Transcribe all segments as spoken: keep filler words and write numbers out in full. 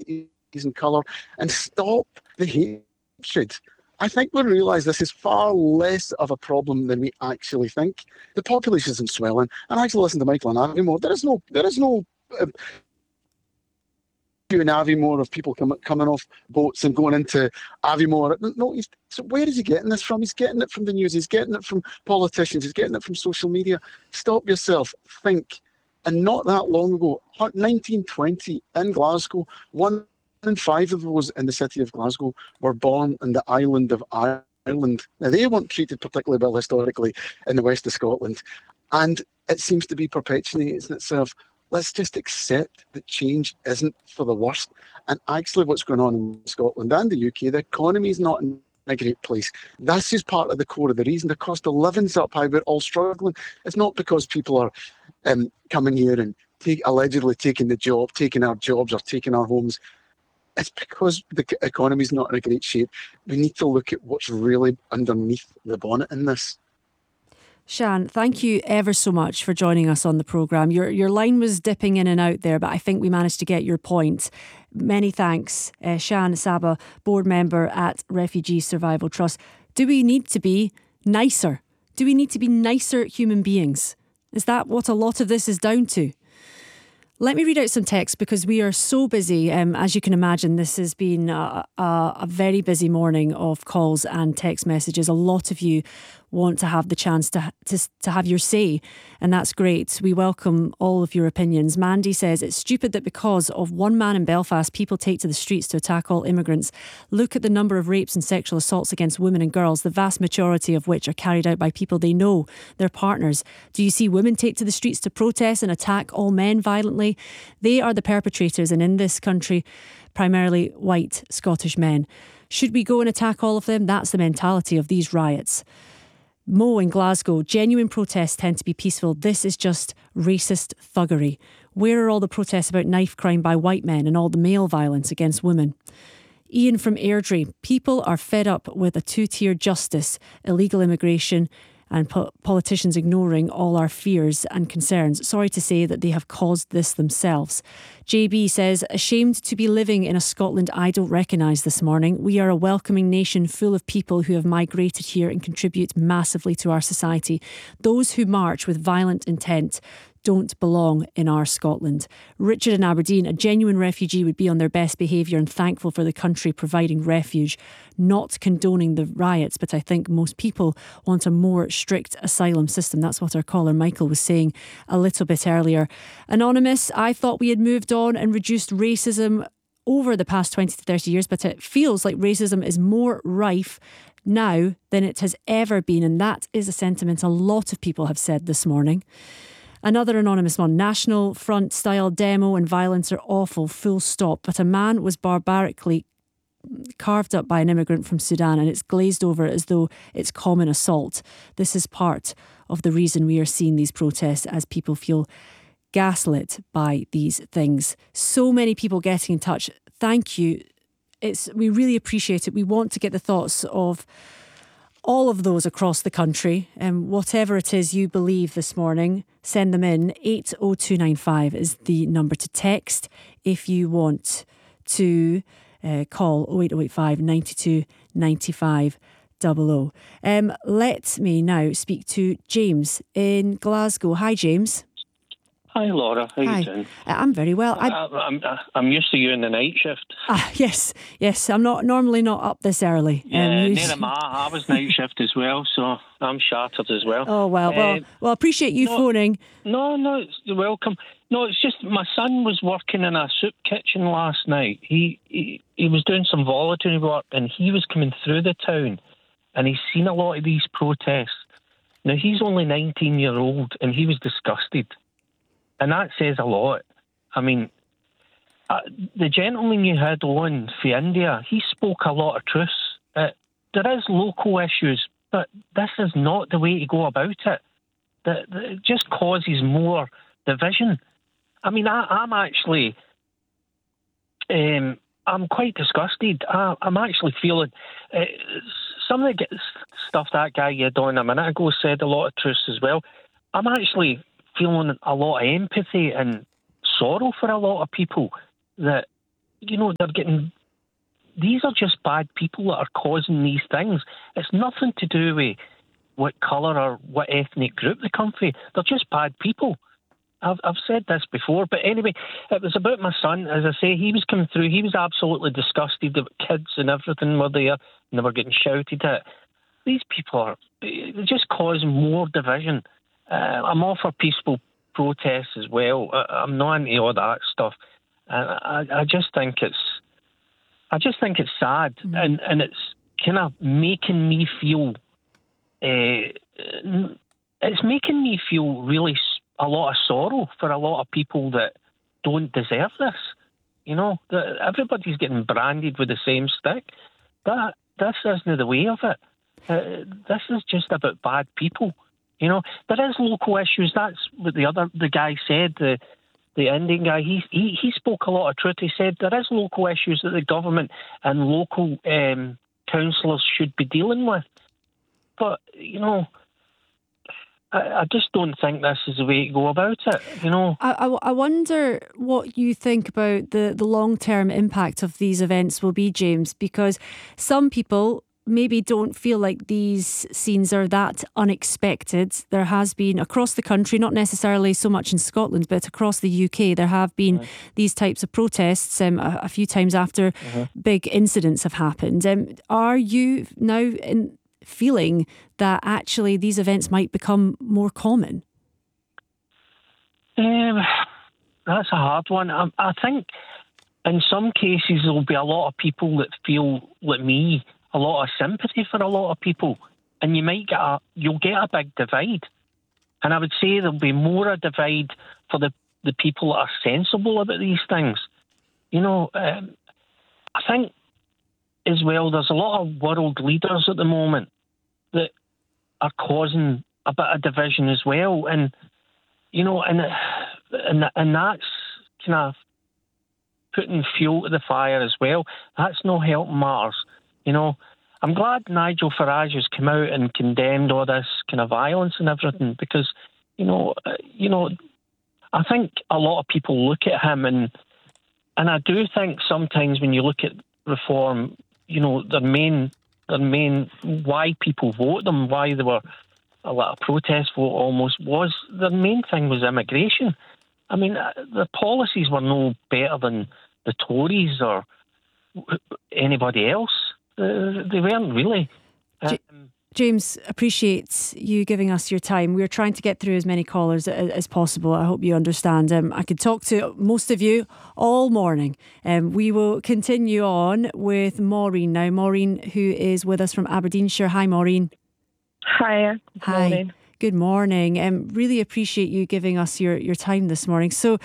ethnicities and colour, and stop the hatred. I think we realise this is far less of a problem than we actually think. The population isn't swelling, and I actually listen to Michael and Aviemore. There is no, there is no uh, in Aviemore of people com- coming off boats and going into Aviemore. No, he's, so where is he getting this from? He's getting it from the news. He's getting it from politicians. He's getting it from social media. Stop yourself. Think. And not that long ago, nineteen twenty in Glasgow, one in five of those in the city of Glasgow were born in the island of Ireland. Now, they weren't treated particularly well historically in the west of Scotland. And it seems to be perpetuating itself. Let's just accept that change isn't for the worst. And actually what's going on in Scotland and the U K, the economy is not in a great place. This is part of the core of the reason. The cost of living's up high. We're all struggling. It's not because people are um, coming here and take, allegedly taking the job, taking our jobs or taking our homes. It's because the economy's not in a great shape. We need to look at what's really underneath the bonnet in this. Sian, thank you ever so much for joining us on the programme. Your your line was dipping in and out there, but I think we managed to get your point. Many thanks. Uh, Sian Saba, board member at Refugee Survival Trust. Do we need to be nicer? Do we need to be nicer human beings? Is that what a lot of this is down to? Let me read out some text because we are so busy. Um, as you can imagine, this has been a, a, a very busy morning of calls and text messages. A lot of you want to have the chance to, to to have your say, and that's great. We welcome all of your opinions. Mandy says it's stupid that because of one man in Belfast, people take to the streets to attack all immigrants. Look at the number of rapes and sexual assaults against women and girls, the vast majority of which are carried out by people they know, their partners. Do you see women take to the streets to protest and attack all men violently? They are the perpetrators, and in this country, primarily white Scottish men. Should we go and attack all of them? That's the mentality of these riots. Mo in Glasgow, genuine protests tend to be peaceful. This is just racist thuggery. Where are all the protests about knife crime by white men and all the male violence against women? Ian from Airdrie, people are fed up with a two-tier justice, illegal immigration and po- politicians ignoring all our fears and concerns. Sorry to say that they have caused this themselves. J B says, ashamed to be living in a Scotland I don't recognise this morning. We are a welcoming nation full of people who have migrated here and contribute massively to our society. Those who march with violent intent don't belong in our Scotland. Richard in Aberdeen, a genuine refugee would be on their best behaviour and thankful for the country providing refuge, not condoning the riots, but I think most people want a more strict asylum system. That's what our caller Michael was saying a little bit earlier. Anonymous, I thought we had moved on and reduced racism over the past twenty to thirty years, but it feels like racism is more rife now than it has ever been, and that is a sentiment a lot of people have said this morning. Another anonymous one, National Front style demo and violence are awful, full stop. But a man was barbarically carved up by an immigrant from Sudan and it's glazed over as though it's common assault. This is part of the reason we are seeing these protests, as people feel gaslit by these things. So many people getting in touch. Thank you. It's we really appreciate it. We want to get the thoughts of all of those across the country, and um, whatever it is you believe this morning, send them in. eight oh two nine five is the number to text. If you want to uh, call oh eight oh eight five, nine two nine five double oh. Um, let me now speak to James in Glasgow. Hi, James. Hi, Laura. How Hi. you doing? Uh, I'm very well. I, I, I'm I'm used to you in the night shift. Ah, yes, yes. I'm not normally not up this early. Yeah, um, neither am I. I was night shift as well, so I'm shattered as well. Oh well, well, Uh, well. Appreciate you no, phoning. No, no, it's welcome. No, it's just my son was working in a soup kitchen last night. He he, he was doing some voluntary work, and he was coming through the town, and he's seen a lot of these protests. Now he's only nineteen year old, and he was disgusted. And that says a lot. I mean, uh, the gentleman you had on for India, he spoke a lot of truths. Uh, there is local issues, but this is not the way to go about it. The, the, it just causes more division. I mean, I, I'm actually, um, I'm quite disgusted. I, I'm actually feeling, uh, some of the stuff that guy you had on a minute ago said a lot of truths as well. I'm actually feeling a lot of empathy and sorrow for a lot of people that you know, they're getting... These are just bad people that are causing these things. It's nothing to do with what colour or what ethnic group they come from. They're just bad people. I've I've said this before, but anyway, it was about my son. As I say, he was coming through. He was absolutely disgusted that kids and everything were there and they were getting shouted at. These people are they're just causing more division. Uh, I'm all for peaceful protests as well. I, I'm not into all that stuff. Uh, I I just think it's I just think it's sad, mm-hmm. and and it's kind of making me feel. Uh, it's making me feel really a lot of sorrow for a lot of people that don't deserve this. You know, that everybody's getting branded with the same stick. That this isn't the way of it. Uh, this is just about bad people. You know, there is local issues. That's what the other the guy said. The the Indian guy. He he he spoke a lot of truth. He said there is local issues that the government and local um, councillors should be dealing with. But, you know, I, I just don't think this is the way to go about it, you know. I, I, I wonder what you think about the, the long-term impact of these events will be, James, because some people maybe don't feel like these scenes are that unexpected. There has been, across the country, not necessarily so much in Scotland, but across the U K, there have been mm-hmm. these types of protests um, a, a few times after mm-hmm. big incidents have happened. Um, are you now in... feeling that actually these events might become more common? Um, that's a hard one. I, I think in some cases there'll be a lot of people that feel like me, a lot of sympathy for a lot of people, and you might get a you'll get a big divide. And I would say there'll be more a divide for the, the people that are sensible about these things. You know, um, I think as well there's a lot of world leaders at the moment that are causing a bit of division as well, and you know, and and and that's kind of putting fuel to the fire as well. That's no helping matters, you know. I'm glad Nigel Farage has come out and condemned all this kind of violence and everything, because you know, uh, you know, I think a lot of people look at him and and I do think sometimes when you look at reform, you know, their main. The main why people vote them, why there were a lot of protest vote almost was the main thing was immigration. I mean, the policies were no better than the Tories or anybody else. Uh, they weren't really. Um, James, appreciate you giving us your time. We're trying to get through as many callers as, as possible. I hope you understand. Um, I could talk to most of you all morning. Um, we will continue on with Maureen now. Maureen, who is with us from Aberdeenshire. Hi, Maureen. Hi. Good Hi. Morning. Good morning. Um, really appreciate you giving us your, your time this morning. So,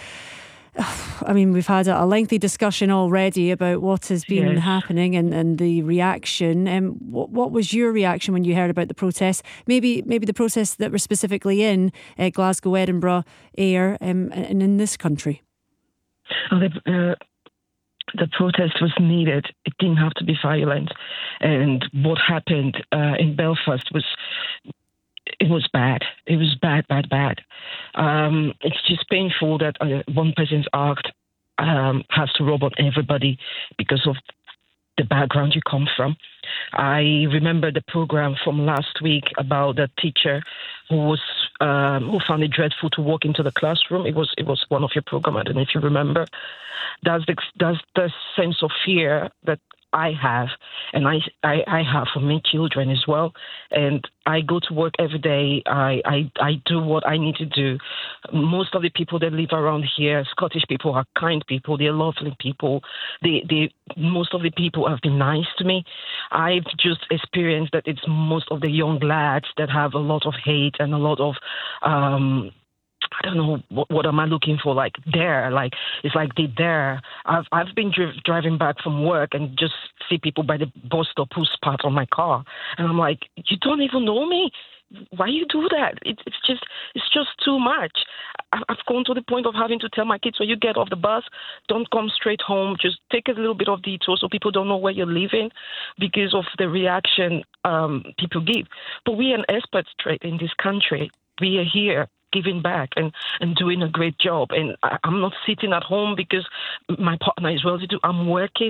I mean, we've had a lengthy discussion already about what has been yes. happening and, and the reaction. Um, what, what was your reaction when you heard about the protests? Maybe maybe the protests that were specifically in uh, Glasgow, Edinburgh, Ayr, um, and in this country? Well, the, uh, the protest was needed. It didn't have to be violent. And what happened uh, in Belfast was... It was bad. It was bad, bad, bad. Um, it's just painful that uh, one person's act um, has to rub on everybody because of the background you come from. I remember the program from last week about the teacher who was um, who found it dreadful to walk into the classroom. It was it was one of your programs. I don't know if you remember. That's the that's the sense of fear that I have, and I, I, I have for my children as well. And I go to work every day. I, I, I do what I need to do. Most of the people that live around here, Scottish people, are kind people. They're lovely people. They, they, most of the people have been nice to me. I've just experienced that it's most of the young lads that have a lot of hate and a lot of... Um, I don't know what, what am I looking for. Like there, like it's like they there. I've I've been dri- driving back from work and just see people by the bus stop who spat on my car, and I'm like, you don't even know me. Why you do that? It, it's just it's just too much. I, I've gone to the point of having to tell my kids when you get off the bus, don't come straight home. Just take a little bit of detour so people don't know where you're living because of the reaction um, people give. But we are an expert trade in this country. We are here giving back and, and doing a great job. And I, I'm not sitting at home because my partner is well to do. I'm working.